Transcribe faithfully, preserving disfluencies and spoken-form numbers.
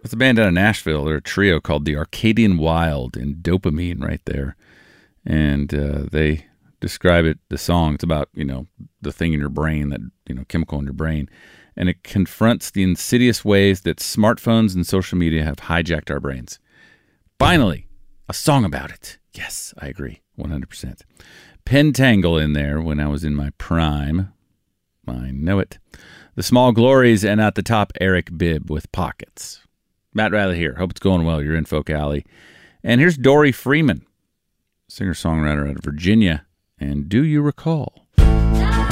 It's a band out of Nashville. They're a trio called the Arcadian Wild, and Dopamine right there. And uh, they describe it, the song, it's about, you know, the thing in your brain, that, you know, chemical in your brain. And it confronts the insidious ways that smartphones and social media have hijacked our brains. Finally, a song about it. Yes, I agree, one hundred percent. Pentangle in there when I was in my prime. I know it. The Small Glories, and at the top, Eric Bibb with Pockets. Matt Riley here. Hope it's going well. You're in Folk Alley. And here's Dory Freeman, singer-songwriter out of Virginia. And Do You Recall?